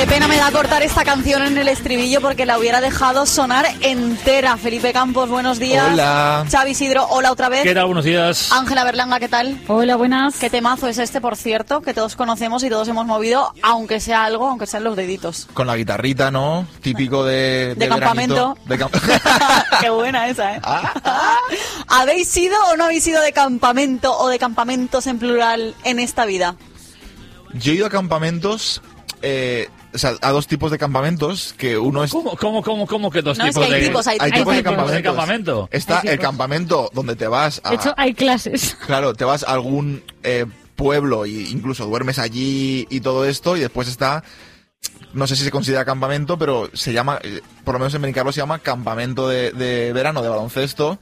Qué pena me da cortar esta canción en el estribillo porque la hubiera dejado sonar entera. Felipe Campos, buenos días. Hola. Xavi Isidro, hola otra vez. ¿Qué tal? Buenos días. Ángela Berlanga, ¿qué tal? Hola, buenas. Qué temazo es este, por cierto, que todos conocemos y todos hemos movido, aunque sea algo, aunque sean los deditos. Con la guitarrita, ¿no? Típico de campamento. Qué buena esa, ¿eh? ¿Habéis sido o no habéis ido de campamento o de campamentos en plural en esta vida? Yo he ido a campamentos, o sea, a dos tipos de campamentos, que uno es... ¿Cómo que dos No, tipos es que hay de... tipos, hay tipos de campamentos. campamentos. Está el campamento donde te vas a... De hecho, hay clases. Claro, te vas a algún pueblo e incluso duermes allí y todo esto, y después está... No sé si se considera campamento, pero se llama, por lo menos en Benicarló se llama campamento de verano, de baloncesto.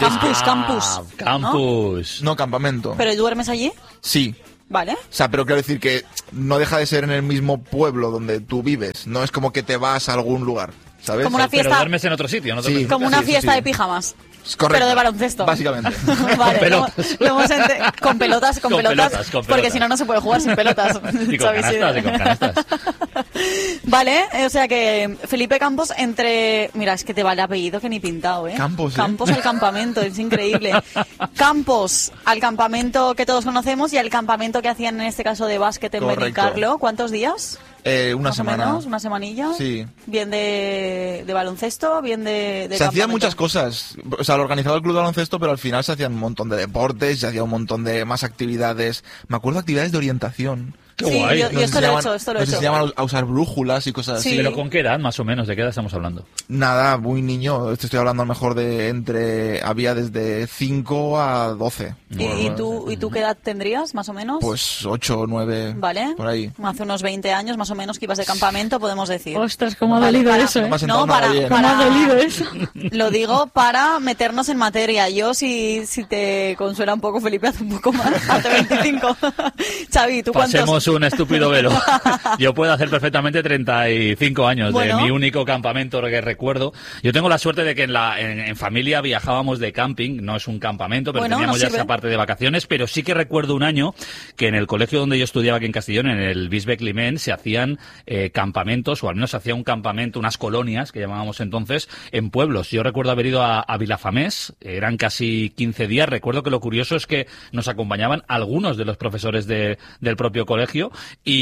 Campus. No, campamento. ¿Pero duermes allí? Sí. Vale. O sea, pero quiero decir que no deja de ser en el mismo pueblo donde tú vives. No es como que te vas a algún lugar, ¿sabes? Como una fiesta. Pero duermes en otro sitio, ¿no? Sí. Como una fiesta sí. de pijamas. Correcto. Pero de baloncesto. Básicamente. Vale, Con pelotas. con pelotas. Con pelotas. Porque si no, no se puede jugar sin pelotas. Y con canastas. Vale, o sea que Felipe Campos entre... Mira, es que te va el apellido que ni pintado, ¿eh? Campos, ¿eh? Campos al campamento, es increíble. Campos al campamento que todos conocemos y al campamento que hacían en este caso de básquet en Correcto. Benicarló. ¿Cuántos días? Una semana. Menos, una semanilla. Sí. Bien de baloncesto, bien de se hacían campamento. muchas cosas. O sea, lo organizaba el club de baloncesto, pero al final se hacían un montón de deportes, se hacía un montón de más actividades. Me acuerdo de actividades de orientación. Qué Sí, guay. yo esto lo he hecho, Nos enseñaban a usar brújulas y cosas Sí. así. ¿Pero con qué edad, más o menos? ¿De qué edad estamos hablando? Nada, muy niño. Te estoy hablando a lo mejor de había desde 5 a 12. ¿Y tú qué edad tendrías, más o menos? Pues 8 o 9, ¿Vale? por ahí. Hace unos 20 años más o menos que ibas de campamento, podemos decir. Ostras, cómo ha dolido eso, No me ¿eh? ha sentado No, nada bien. ¿Cómo ha dolido eso? Lo digo para meternos en materia. Yo, si te consuela un poco, Felipe, hace un poco más. Hace 25. Xavi, ¿tú cuántos? Pasemos un estúpido velo. Yo puedo hacer perfectamente 35 años Bueno. de mi único campamento que recuerdo. Yo tengo la suerte de que en familia viajábamos de camping, no es un campamento, pero Bueno, teníamos nos ya sirve. esa parte de vacaciones, pero sí que recuerdo un año que en el colegio donde yo estudiaba aquí en Castellón, en el Bisbe Climent, se hacían campamentos, o al menos se hacía un campamento, unas colonias que llamábamos entonces, en pueblos. Yo recuerdo haber ido a Vilafamés, eran casi 15 días. Recuerdo que lo curioso es que nos acompañaban algunos de los profesores del propio colegio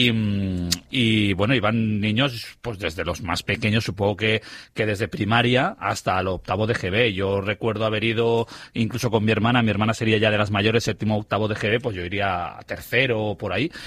y bueno, iban niños pues desde los más pequeños, supongo que desde primaria hasta el octavo de GB. Yo recuerdo haber ido incluso con mi hermana sería ya de las mayores, séptimo, octavo de GB, pues yo iría a tercero o por ahí,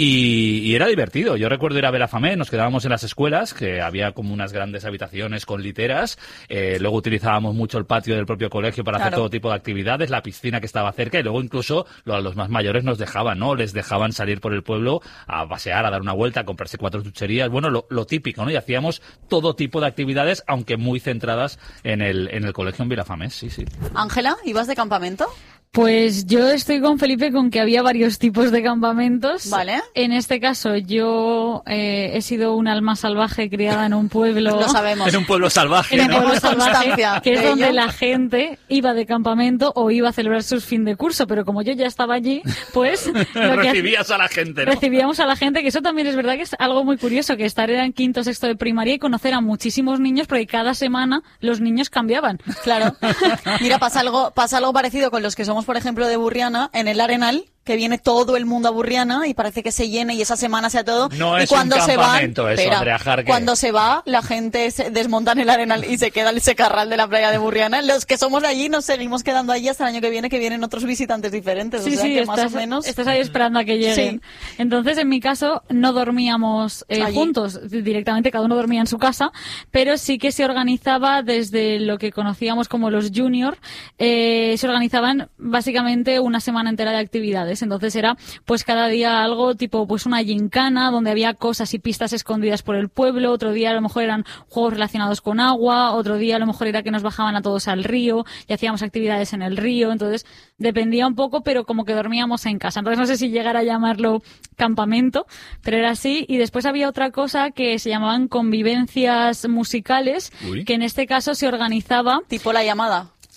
y era divertido. Yo recuerdo ir a Vilafamés, nos quedábamos en las escuelas, que había como unas grandes habitaciones con literas, luego utilizábamos mucho el patio del propio colegio para hacer todo tipo de actividades, la piscina que estaba cerca, y luego incluso a los más mayores nos dejaban, ¿no? Les dejaban salir por el pueblo a pasear, a dar una vuelta, a comprarse 4 chucherías, bueno, lo típico, ¿no? Y hacíamos todo tipo de actividades, aunque muy centradas en el colegio en Vilafamés, sí. Ángela, ¿ibas de campamento? Pues yo estoy con Felipe con que había varios tipos de campamentos. Vale. En este caso, yo he sido un alma salvaje criada en un pueblo. Lo sabemos. En un pueblo salvaje, En un ¿no? pueblo Tenemos salvaje, constancia que es de donde ello. la gente iba de campamento o iba a celebrar su fin de curso, pero como yo ya estaba allí, pues lo que Recibías a la gente, ¿no? recibíamos a la gente, que eso también es verdad que es algo muy curioso, que estar en quinto, sexto de primaria y conocer a muchísimos niños, porque cada semana los niños cambiaban. Claro. Mira, pasa algo parecido con los que somos, por ejemplo, de Burriana, en el Arenal, que viene todo el mundo a Burriana y parece que se llene y esa semana sea todo. No y es un cuando se campamento van, eso, Andrea Jarque. cuando se va, la gente se desmonta en el Arenal y se queda el secarral de la playa de Burriana. Los que somos de allí nos seguimos quedando allí hasta el año que vienen otros visitantes diferentes. Sí, o sea sí, que más o menos. estás ahí esperando a que lleguen. Sí. Entonces, en mi caso, no dormíamos Allí. juntos, directamente cada uno dormía en su casa, pero sí que se organizaba desde lo que conocíamos como los junior, se organizaban básicamente una semana entera de actividades. Entonces era pues cada día algo tipo pues una gincana donde había cosas y pistas escondidas por el pueblo, otro día a lo mejor eran juegos relacionados con agua, otro día a lo mejor era que nos bajaban a todos al río y hacíamos actividades en el río. Entonces dependía un poco, pero como que dormíamos en casa. Entonces no sé si llegar a llamarlo campamento, pero era así. Y después había otra cosa que se llamaban convivencias musicales, Uy. que en este caso se organizaba. Tipo La Llamada.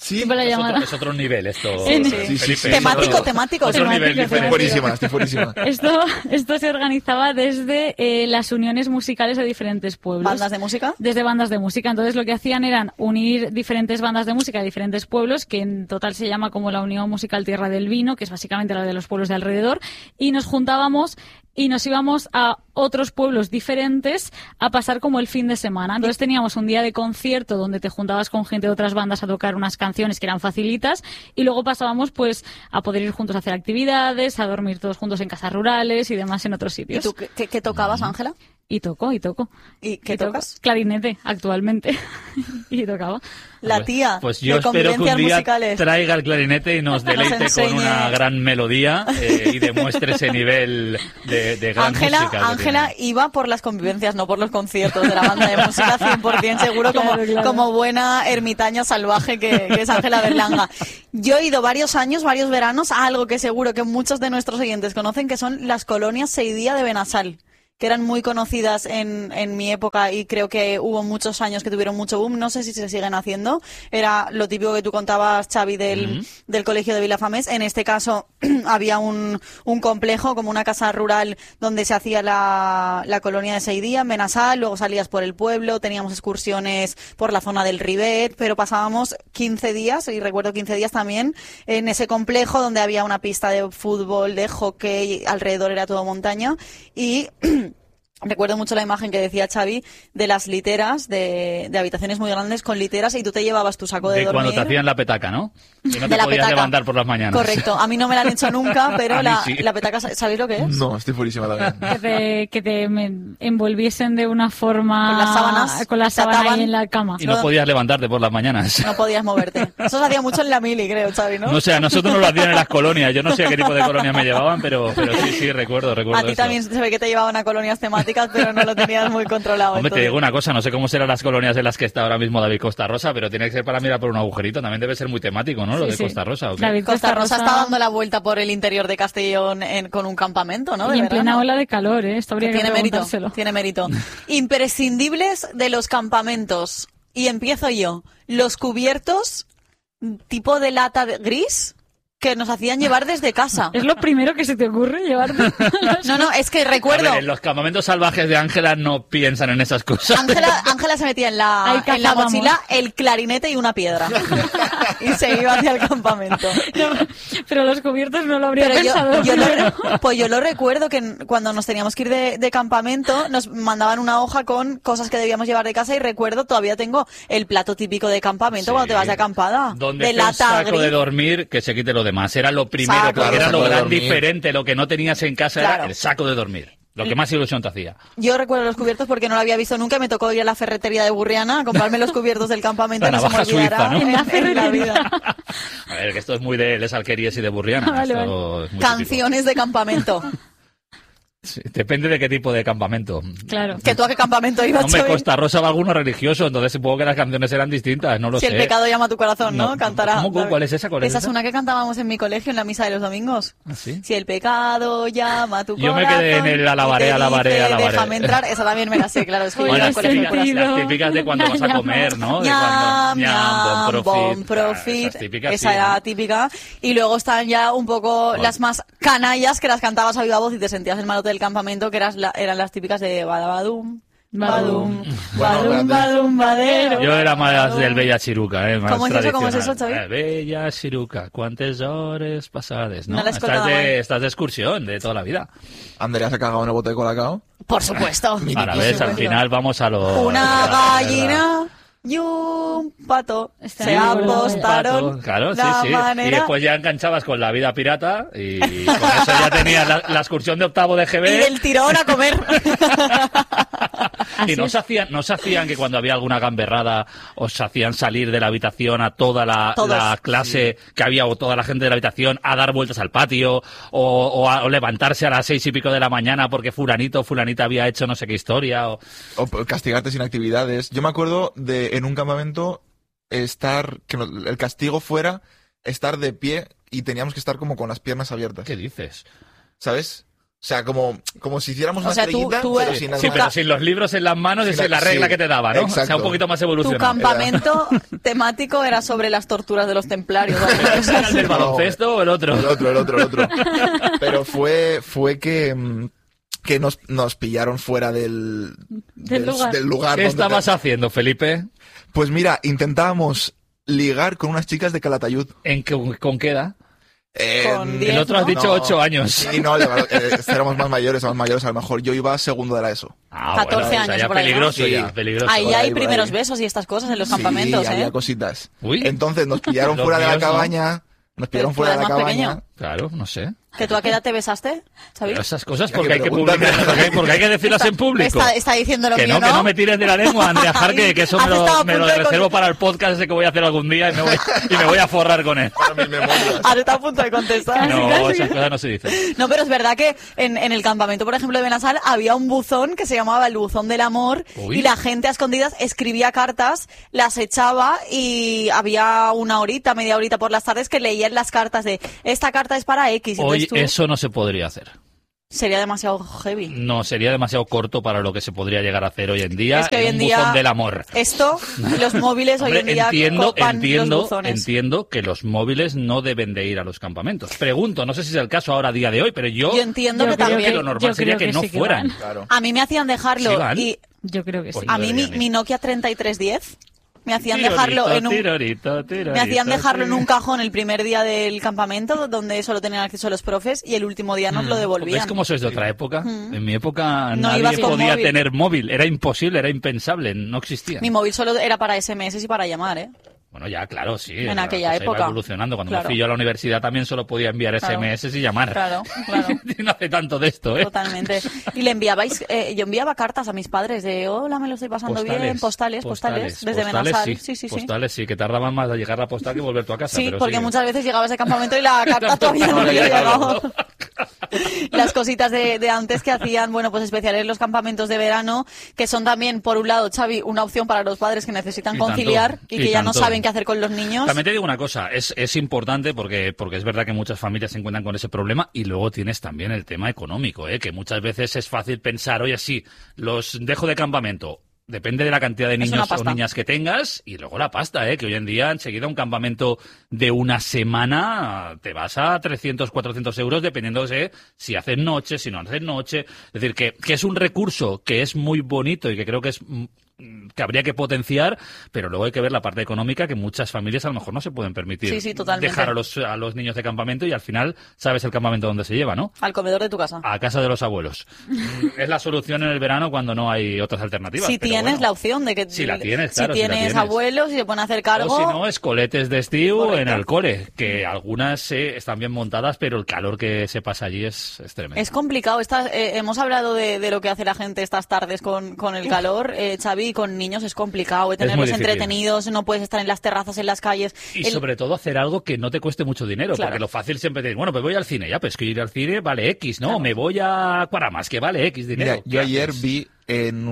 Sí, tipo la llamada. Es otro nivel esto. Sí. Temático. Otro nivel diferente. Estoy fuerísima. Esto se organizaba desde las uniones musicales de diferentes pueblos. ¿Bandas de música? Desde bandas de música. Entonces lo que hacían eran unir diferentes bandas de música de diferentes pueblos, que en total se llama como la Unión Musical Tierra del Vino, que es básicamente la de los pueblos de alrededor, y nos juntábamos y nos íbamos a otros pueblos diferentes a pasar como el fin de semana. Entonces teníamos un día de concierto donde te juntabas con gente de otras bandas a tocar unas canciones que eran facilitas, y luego pasábamos pues a poder ir juntos a hacer actividades, a dormir todos juntos en casas rurales y demás en otros ¿Y sitios. tú qué tocabas, Ángela? Y toco. ¿Y qué toco tocas? Clarinete, actualmente. Y tocaba. La tía Pues yo de espero que un convivencias día musicales. traiga el clarinete y nos deleite enseñe. con una gran melodía y demuestre ese nivel de gran música. que Ángela tiene. iba por las convivencias, no por los conciertos de la banda de música, 100% seguro, Claro. como buena ermitaña salvaje que es Ángela Berlanga. Yo he ido varios años, varios veranos, a algo que seguro que muchos de nuestros oyentes conocen, que son las colonias Seidía de Benassal, que eran muy conocidas en mi época, y creo que hubo muchos años que tuvieron mucho boom. No sé si se siguen haciendo. Era lo típico que tú contabas, Xavi, del colegio de Vilafamés. En este caso había un complejo, como una casa rural, donde se hacía la colonia de Seidía en Benassal. Luego salías por el pueblo, teníamos excursiones por la zona del Rivet, pero pasábamos 15 días, y recuerdo 15 días también, en ese complejo donde había una pista de fútbol, de hockey, alrededor era todo montaña, y recuerdo mucho la imagen que decía Xavi de las literas, de habitaciones muy grandes con literas, y tú te llevabas tu saco de dormir. Cuando te hacían la petaca, ¿no? Y no De te la podías petaca. levantar por las mañanas. Correcto. A mí no me la han hecho nunca, pero A mí sí. la petaca, ¿sabéis lo que es? No, estoy furísima también. Que te envolviesen de una forma... Con las sábanas. Con la Te sábana ataban. ahí en la cama. Y no podías levantarte por las mañanas. No podías moverte. Eso se hacía mucho en la mili, creo, Xavi, ¿no? No sé, a nosotros nos lo hacían en las colonias. Yo no sé a qué tipo de colonias me llevaban, pero sí, recuerdo A ti eso. también se ve que te llevaban a colonias temáticas, pero no lo tenías muy controlado. Hombre, te entonces. digo una cosa, no sé cómo serán las colonias en las que está ahora mismo David Costa Rosa, pero tiene que ser para mirar por un agujerito. También debe ser muy temático, ¿no? Lo de Sí. Costa Rosa, ¿o qué? David Costa Rosa está dando la vuelta por el interior de Castellón con un campamento, ¿no? De Y en verano. plena ola de calor, ¿eh? Esto habría que Tiene mérito, preguntárselo. tiene mérito. Imprescindibles de los campamentos. Y empiezo yo. Los cubiertos tipo de lata gris que nos hacían llevar desde casa. ¿Es lo primero que se te ocurre llevarte? No, es que recuerdo. A ver, en los campamentos salvajes de Ángela no piensan en esas cosas. Ángela se metía en Ahí la cazábamos. mochila el clarinete y una piedra. Y se iba hacia el campamento. No, pero los cubiertos no lo habría Pero pensado. yo lo recuerdo que cuando nos teníamos que ir de campamento nos mandaban una hoja con cosas que debíamos llevar de casa, y recuerdo, todavía tengo el plato típico de campamento cuando te vas de acampada. Donde de esté un lata saco gris. de dormir, que se quite lo demás. Era lo primero, Saco, porque era saco lo de gran dormir. diferente. Lo que no tenías en casa Claro. era el saco de dormir. Lo que más ilusión te hacía. Yo recuerdo los cubiertos porque no lo había visto nunca, y me tocó ir a la ferretería de Burriana a comprarme los cubiertos del campamento. La y no se me navaja olvidará suiza, ¿no? En la en la ferretería. vida. A ver, que esto es muy de Les Alquerías y de Burriana. Vale, Esto es muy Canciones de campamento. típico. Sí, depende de qué tipo de campamento. Claro. ¿Que tú a qué campamento ibas, Hombre, Xavi? Costa Rosa va alguno religioso, entonces supongo que las canciones eran distintas, no lo Si sé. el pecado llama a tu corazón, ¿no? No, Cantará. ¿cuál es esa? ¿Cuál es Esa es esa? una que cantábamos en mi colegio en la misa de los domingos. ¿Ah, sí? Si el pecado llama a tu Yo corazón. me quedé en el alabaré, y te alabaré, dice, alabaré. Déjame entrar. Esa también me la sé, claro. Es que yo Bueno, iba al las colegio de típicas, curas. las típicas de cuando vas a comer, ¿no? De Ñam, cuando ñam, profit. Esas típicas, Esa sí, era ¿no? típica. Y luego están ya un poco Bueno. las más canallas, que las cantabas a viva voz y te sentías el malote del campamento, que eran las típicas de Badabadum, Badum, Badum, Badum, Badero. Yo era más del Bella Chiruca, más ¿Cómo es eso? ¿Cómo es eso, tradicional. Xavi? Bella Chiruca, cuántas horas pasadas, ¿no? No la he escoltado Estás de excursión de toda la vida. Andrea se ha cagado en el bote de Colacao. Por supuesto. Ahora Por ves, al supuesto. final vamos a lo... Una gallina y un pato Está se bien, apostaron. Claro, sí, la sí. Y manera. después ya enganchabas con la vida pirata y con eso ya tenías la excursión de octavo de GB. Y del tirón a comer. Y no se hacían que cuando había alguna gamberrada os hacían salir de la habitación a toda la Todos. clase que había, o toda la gente de la habitación, a dar vueltas al patio o a levantarse a las 6 y pico de la mañana porque fulanito o fulanita había hecho no sé qué historia. O castigarte sin actividades. Yo me acuerdo de en un campamento el castigo fuera estar de pie y teníamos que estar como con las piernas abiertas. ¿Qué dices? ¿Sabes? O sea, como si hiciéramos una O sea, tú- estrellita, tú pero eres- sin Sí, las pero manos. sin los libros en las manos, esa es la Sí, regla que te daba, ¿no? O sea, exacto. un poquito más Tu evolucionado. campamento temático era sobre las torturas de los templarios. ¿vale? O sea, ¿Era el del baloncesto o el otro? El otro. Pero fue que nos pillaron fuera del lugar ¿Qué donde estabas haciendo, Felipe? Pues mira, intentábamos ligar con unas chicas de Calatayud. ¿Con qué edad? Con 10, El otro has ¿no? dicho 8 años. Sí, no, éramos más mayores, a lo mejor. Yo iba a segundo de la ESO. 14 o sea, años ya por ahí, ¿no? peligroso, Sí. ya, peligroso. Ahí por hay ahí, por primeros ahí. besos y estas cosas en los campamentos, Sí, ¿eh? había cositas. Uy. Entonces nos pillaron Los fuera de la míos no. cabaña. Nos pillaron Pero tú fuera de la eras más cabaña. pequeño. Claro, no sé. ¿Que tú a qué edad te besaste, Xavi? Pero esas cosas Ya porque que hay que preguntan. publicar, porque hay que decirlas en público. Está diciendo lo Que mío, no, que no me tires de la lengua, Andrea Jarque, que eso Has estado a me lo punto de reservo para el podcast ese que voy a hacer algún día y me voy a forrar con él. Para mis memorias. Ahora está a punto de contestar. No, esas cosas no se dicen. No, pero es verdad que en el campamento, por ejemplo, de Benasal, había un buzón que se llamaba el buzón del amor. Uy. Y la gente a escondidas escribía cartas, las echaba y había una horita, media horita por las tardes que leían las cartas de esta carta es para X. Y Hoy entonces tú- eso no se podría hacer. sería demasiado heavy. No, sería demasiado corto para lo que se podría llegar a hacer hoy en día Es que hoy en en un día buzón del amor. Esto, los móviles hoy Hombre, en día copan los buzones. entiendo que los móviles no deben de ir a los campamentos. Pregunto, no sé si es el caso ahora a día de hoy, pero yo Yo entiendo Yo que creo también. lo normal yo sería creo que que no sí que fueran. van. Claro. A mí me hacían dejarlo ¿Sí van? y Yo creo que sí. Pues a mí deberían ir. mi Nokia 3310 me hacían dejarlo en un me hacían dejarlo en un cajón el primer día del campamento, donde solo tenían acceso los profes, y el último día nos lo devolvían. ¿Ves cómo sois de otra época? En mi época No ibas nadie con podía móvil. tener móvil. Era imposible, era impensable, no existía. Mi móvil solo era para SMS y para llamar, ¿eh? Bueno, ya, claro, sí. En la aquella cosa iba época. evolucionando. Cuando Claro. me fui yo a la universidad también solo podía enviar Claro. SMS y llamar. Claro, claro. Y no hace tanto de esto, ¿eh? Totalmente. Y le enviabais, yo enviaba cartas a mis padres de hola, me lo estoy pasando bien, postales, desde Benasal. Sí. Postales, sí, que tardaban más a llegar la postal que volver tú a casa. Sí, pero porque sí. muchas veces llegabas de campamento y la carta todavía no había llegado. Las cositas de antes que hacían, bueno, pues especiales los campamentos de verano, que son también, por un lado, Xavi, una opción para los padres que necesitan Y tanto, conciliar y y que ya no tanto. saben qué hacer con los niños. También te digo una cosa, es importante porque es verdad que muchas familias se encuentran con ese problema y luego tienes también el tema económico, que muchas veces es fácil pensar, oye, sí, los dejo de campamento. Depende de la cantidad de Es una niños o pasta. niñas que tengas y luego la pasta, que hoy en día enseguida un campamento de una semana te vas a 300, 400 euros dependiendo de si haces noche, si no haces noche. Es decir, que es un recurso que es muy bonito y que creo que habría que potenciar, pero luego hay que ver la parte económica que muchas familias a lo mejor no se pueden permitir Sí, totalmente. dejar a los niños de campamento y al final sabes el campamento donde se lleva, ¿no? Al comedor de tu casa. A casa de los abuelos. Es la solución en el verano cuando no hay otras alternativas. Si pero tienes bueno. la opción de que Si la tienes, claro, si si la tienes tienes. abuelos y se pueden hacer cargo. O si no, escoletes de estío Correcto. en el cole, que algunas están bien montadas, pero el calor que se pasa allí es tremendo. Es complicado. Hemos hablado de lo que hace la gente estas tardes con el calor, Xavi, y con niños es complicado. Tenerlos muy difícil. entretenidos, no puedes estar en las terrazas, en las calles. Y sobre todo hacer algo que no te cueste mucho dinero, Claro. porque lo fácil siempre te bueno, pues voy al cine, ya, pues que ir al cine vale X, ¿no? Me voy a Cuaramas, que vale X dinero. Mira, yo ¿Qué ayer haces? vi en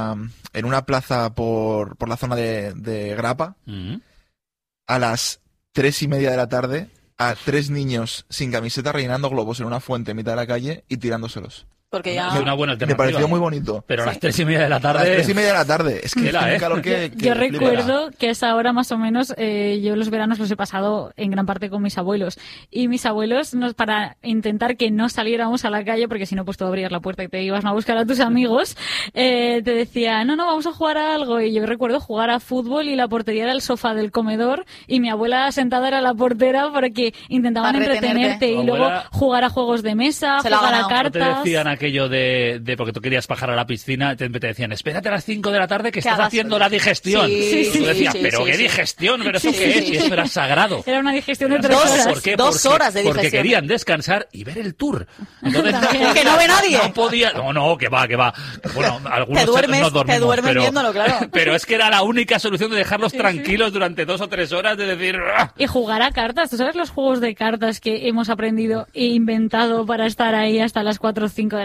una plaza por la zona de Grapa, Mm. a las 3:30 de la tarde, a 3 niños sin camiseta rellenando globos en una fuente en mitad de la calle y tirándoselos. Porque Es ya... una buena Me alternativa. pareció muy bonito. Pero a las Sí. 3:30 de la A las tarde... 3:30 de la tarde. Es que Tela, hace un ¿eh? calor que Yo flipa. recuerdo que es ahora más o menos, yo los veranos los he pasado en gran parte con mis abuelos. Y mis abuelos, para intentar que no saliéramos a la calle, porque si no, pues tú abrías la puerta y te ibas a buscar a tus amigos, te decía, no, vamos a jugar a algo. Y yo recuerdo jugar a fútbol y la portería era el sofá del comedor y mi abuela sentada era la portera porque intentaban Para retenerte. entretenerte y Tu luego abuela- jugar a juegos de mesa, Se la ha jugar a ganado. ¿No te cartas. decían aquello de porque tú querías bajar a la piscina, te decían, espérate a las 5 de la tarde que estás hagas- haciendo la digestión? Sí, y tú sí, decías, sí, pero sí, qué sí. digestión, pero eso Sí, qué sí, es, sí. y eso era sagrado. Era una digestión de 3 Dos- horas. ¿Por qué? Dos horas de Porque digestión. querían descansar y ver el tour. Entonces, También. Que no ve nadie. No podía. No, que va. Bueno, algunos Te duermes- nos dormimos, te duermes pero, viéndolo, claro. Pero es que era la única solución de dejarlos tranquilos durante 2 o 3 horas, de decir... "Ah". Y jugar a cartas. ¿Tú sabes los juegos de cartas que hemos aprendido e inventado para estar ahí hasta las 4 o 5 de la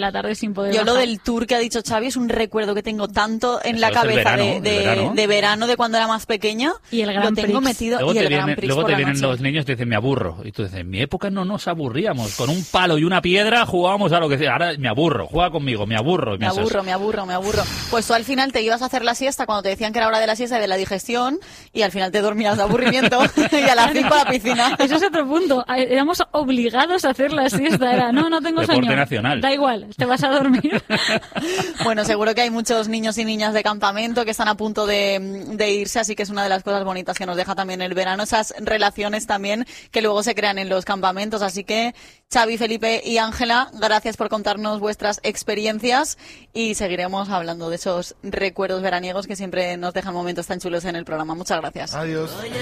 la tarde sin poder Yo lo bajar. del tour que ha dicho Xavi es un recuerdo que tengo tanto en la Eso es el cabeza verano, de verano, de cuando era más pequeña. Y el lo Grand tengo Prix. metido. Luego Y el te, Grand vienen, Prix luego por te la vienen noche. los niños y te dicen, me aburro. Y tú dices, en mi época no nos aburríamos. Con un palo y una piedra jugábamos a lo que sea. Ahora me aburro, juega conmigo, me aburro. Me aburro. Pues tú al final te ibas a hacer la siesta cuando te decían que era hora de la siesta y de la digestión y al final te dormías de aburrimiento y a las 5 a la piscina. Eso es otro punto. Éramos obligados a hacer la siesta. Era, no tengo Deporte sueño. nacional. Da igual, te vas a dormir. Bueno, seguro que hay muchos niños y niñas de campamento que están a punto de irse, así que es una de las cosas bonitas que nos deja también el verano, esas relaciones también que luego se crean en los campamentos. Así que Xavi, Felipe y Ángela, gracias por contarnos vuestras experiencias y seguiremos hablando de esos recuerdos veraniegos que siempre nos dejan momentos tan chulos en el programa. Muchas gracias. Adiós.